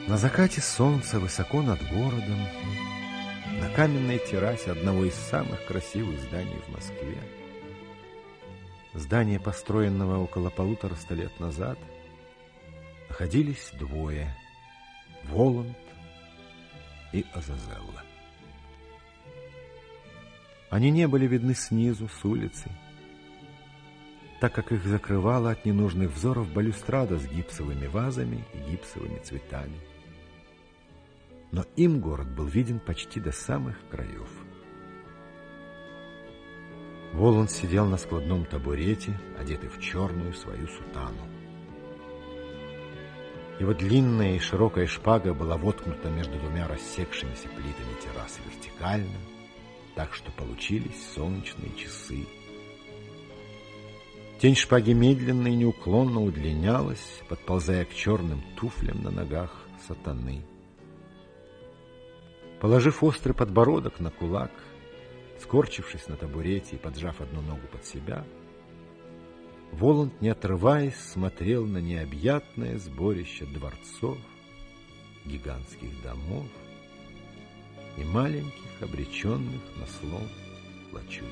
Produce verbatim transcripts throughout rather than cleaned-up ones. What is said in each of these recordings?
На закате солнца высоко над городом, на каменной террасе одного из самых красивых зданий в Москве, здания, построенного около полутораста лет назад, находились двое — Воланд и Азазелла. Они не были видны снизу, с улицы, так как их закрывала от ненужных взоров балюстрада с гипсовыми вазами и гипсовыми цветами. Но им город был виден почти до самых краев. Воланд сидел на складном табурете, одетый в черную свою сутану. Его длинная и широкая шпага была воткнута между двумя рассекшимися плитами террасы вертикально, так что получились солнечные часы. Тень шпаги медленно и неуклонно удлинялась, подползая к черным туфлям на ногах сатаны. Положив острый подбородок на кулак, скорчившись на табурете и поджав одну ногу под себя, Воланд, не отрываясь, смотрел на необъятное сборище дворцов, гигантских домов и маленьких, обреченных на слом лачуг.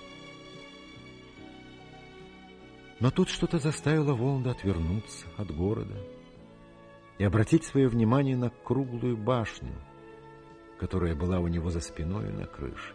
Но тут что-то заставило Воланда отвернуться от города и обратить свое внимание на круглую башню, которая была у него за спиной на крыше.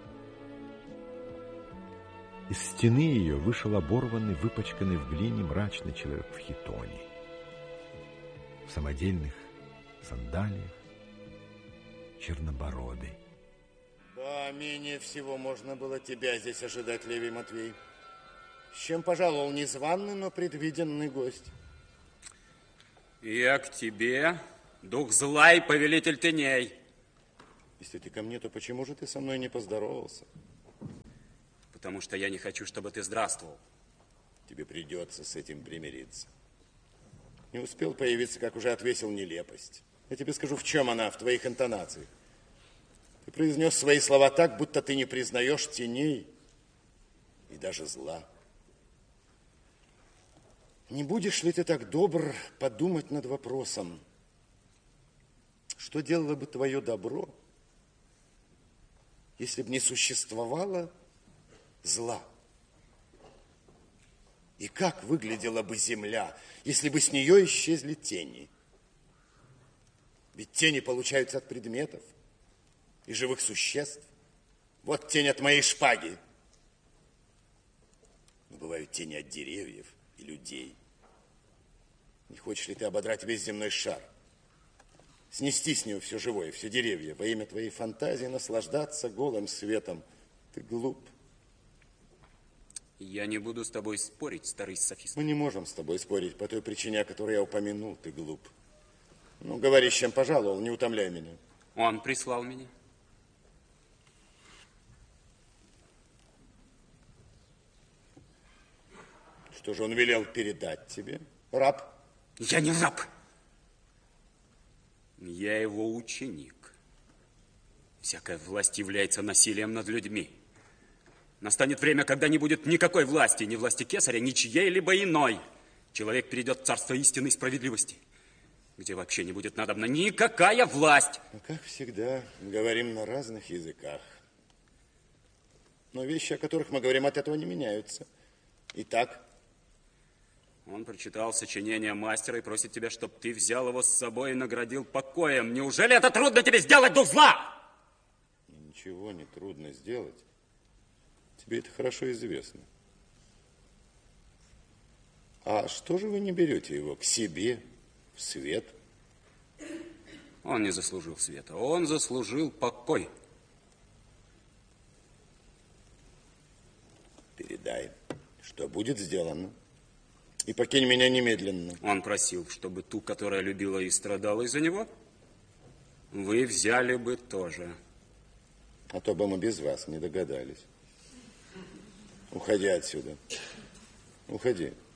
Из стены ее вышел оборванный, выпачканный в глине мрачный человек в хитоне, в самодельных сандалиях, чернобородый. Да, менее всего можно было тебя здесь ожидать, Левий Матвей. С чем пожаловал незваный, но предвиденный гость? Я к тебе, дух зла и повелитель теней. Если ты ко мне, то почему же ты со мной не поздоровался? Потому что я не хочу, чтобы ты здравствовал. Тебе придется с этим примириться. Не успел появиться, как уже отвесил нелепость. Я тебе скажу, в чем она, в твоих интонациях. Ты произнес свои слова так, будто ты не признаешь теней и даже зла. Не будешь ли ты так добр подумать над вопросом, что делало бы твое добро, если бы не существовало зла? И как выглядела бы земля, если бы с нее исчезли тени? Ведь тени получаются от предметов и живых существ. Вот тень от моей шпаги. Но бывают тени от деревьев и людей. Не хочешь ли ты ободрать весь земной шар? Снести с него все живое, все деревья, во имя твоей фантазии наслаждаться голым светом? Ты глуп. Я не буду с тобой спорить, старый софист. Мы не можем с тобой спорить по той причине, о которой я упомянул. Ты глуп. Ну, говори, с чем пожаловал, не утомляй меня. Он прислал меня. Что же он велел передать тебе? Раб? Я не раб. Я его ученик. Всякая власть является насилием над людьми. Настанет время, когда не будет никакой власти, ни власти кесаря, ни чьей-либо иной. Человек перейдет в царство истины и справедливости, где вообще не будет надобна никакая власть. Ну, как всегда, говорим на разных языках. Но вещи, о которых мы говорим, от этого не меняются. Итак? Он прочитал сочинение мастера и просит тебя, чтобы ты взял его с собой и наградил покоем. Неужели это трудно тебе сделать, дух зла? Ничего не трудно сделать. Тебе это хорошо известно. А что же вы не берете его к себе, в свет? Он не заслужил света, он заслужил покой. Передай, что будет сделано. И покинь меня немедленно. Он просил, чтобы ту, которая любила и страдала из-за него, вы взяли бы тоже. А то бы мы без вас не догадались. Уходи отсюда. Уходи.